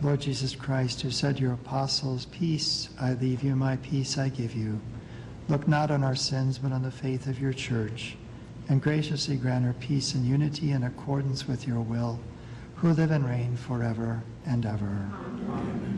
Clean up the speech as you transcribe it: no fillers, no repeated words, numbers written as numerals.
Lord Jesus Christ, who said to your apostles, "Peace I leave you, my peace I give you," look not on our sins, but on the faith of your church, and graciously grant her peace and unity in accordance with your will, who live and reign forever and ever. Amen.